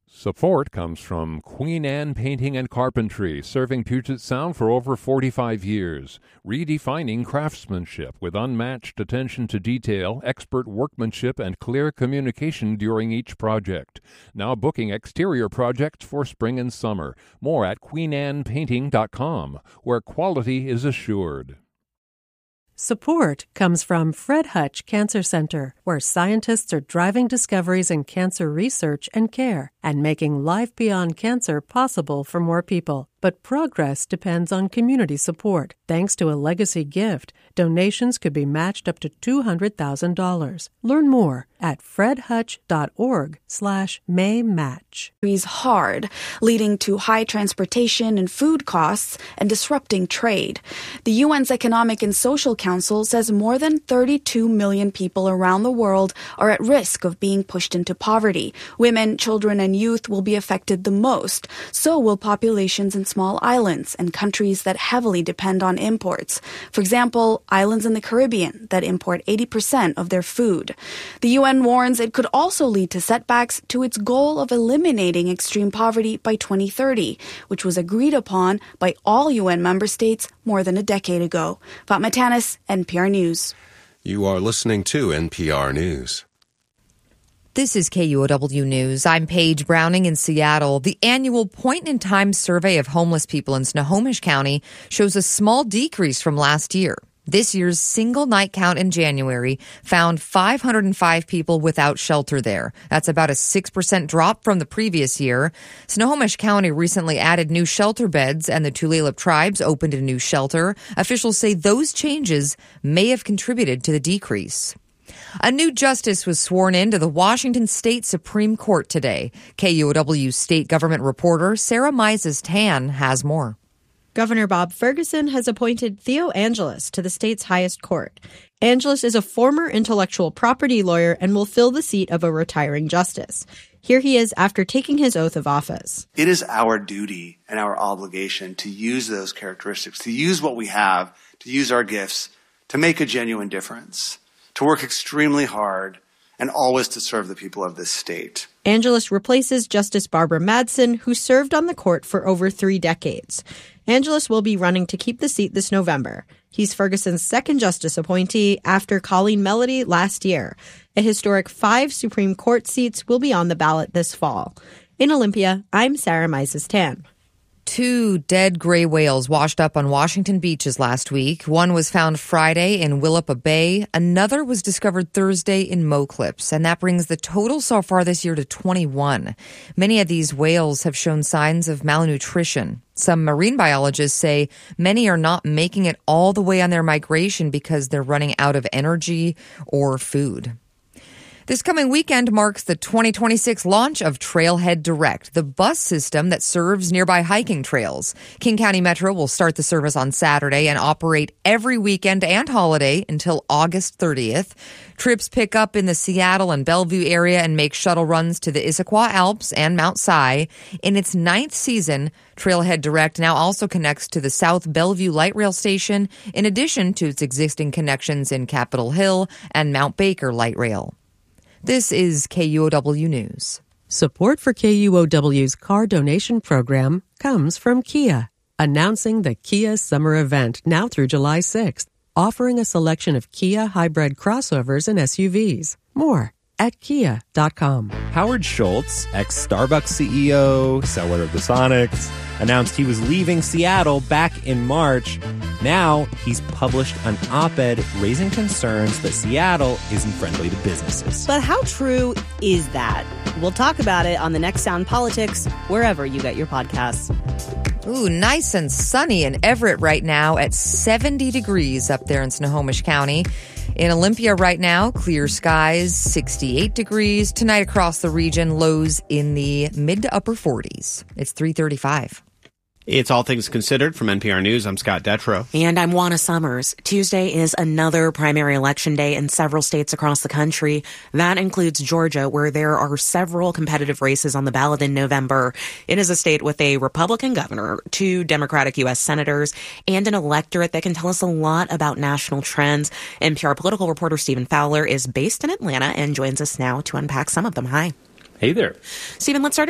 Support comes from Queen Anne Painting and Carpentry, serving Puget Sound for over 45 years, redefining craftsmanship with unmatched attention to detail, expert workmanship, and clear communication during each project. Now booking exterior projects for spring and summer. More at queenannepainting.com, where quality is assured. Support comes from Fred Hutch Cancer Center, where scientists are driving discoveries in cancer research and care and making life beyond cancer possible for more people. But progress depends on community support. Thanks to a legacy gift, donations could be matched up to $200,000. Learn more at fredhutch.org/maymatch. Is hard, leading to high transportation and food costs and disrupting trade. The UN's Economic and Social Council says more than 32 million people around the world are at risk of being pushed into poverty. Women, children, and youth will be affected the most. So will populations in small islands and countries that heavily depend on imports. For example, islands in the Caribbean that import 80% of their food. The UN warns it could also lead to setbacks to its goal of eliminating extreme poverty by 2030, which was agreed upon by all UN member states more than a decade ago. Fatma Tanis, NPR News. You are listening to NPR News. This is KUOW News. I'm Paige Browning in Seattle. The annual point-in-time survey of homeless people in Snohomish County shows a small decrease from last year. This year's single night count in January found 505 people without shelter there. That's about a 6% drop from the previous year. Snohomish County recently added new shelter beds, and the Tulalip tribes opened a new shelter. Officials say those changes may have contributed to the decrease. A new justice was sworn into the Washington State Supreme Court today. KUOW state government reporter Sarah Mises-Tan has more. Governor Bob Ferguson has appointed Theo Angeles to the state's highest court. Angeles is a former intellectual property lawyer and will fill the seat of a retiring justice. Here he is after taking his oath of office. It is our duty and our obligation to use those characteristics, to use what we have, to use our gifts, to make a genuine difference, to work extremely hard, and always to serve the people of this state. Angeles replaces Justice Barbara Madsen, who served on the court for over 3 decades. Angeles will be running to keep the seat this November. He's Ferguson's second justice appointee after Colleen Mellody last year. A historic 5 Supreme Court seats will be on the ballot this fall. In Olympia, I'm Sarah Mises-Tan. 2 dead gray whales washed up on Washington beaches last week. One was found Friday in Willapa Bay. Another was discovered Thursday in Mo Clips, and that brings the total so far this year to 21. Many of these whales have shown signs of malnutrition. Some marine biologists say many are not making it all the way on their migration because they're running out of energy or food. This coming weekend marks the 2026 launch of Trailhead Direct, the bus system that serves nearby hiking trails. King County Metro will start the service on Saturday and operate every weekend and holiday until August 30th. Trips pick up in the Seattle and Bellevue area and make shuttle runs to the Issaquah Alps and Mount Si. In its 9th season, Trailhead Direct now also connects to the South Bellevue Light Rail Station, in addition to its existing connections in Capitol Hill and Mount Baker Light Rail. This is KUOW News. Support for KUOW's car donation program comes from Kia, announcing the Kia Summer Event now through July 6th, offering a selection of Kia hybrid crossovers and SUVs. More at kia.com. Howard Schultz, ex-Starbucks CEO, seller of the Sonics, announced he was leaving Seattle back in March. Now he's published an op-ed raising concerns that Seattle isn't friendly to businesses. But how true is that? We'll talk about it on the next Sound Politics, wherever you get your podcasts. Ooh, nice and sunny in Everett right now at 70 degrees up there in Snohomish County. In Olympia right now, clear skies, 68 degrees. Tonight across the region, lows in the mid to upper 40s. It's 3:35. It's All Things Considered from NPR News. I'm Scott Detrow. And I'm Juana Summers. Tuesday is another primary election day in several states across the country. That includes Georgia, where there are several competitive races on the ballot in November. It is a state with a Republican governor, 2 Democratic U.S. senators, and an electorate that can tell us a lot about national trends. NPR political reporter Stephen Fowler is based in Atlanta and joins us now to unpack some of them. Hi. Hey there. Stephen, let's start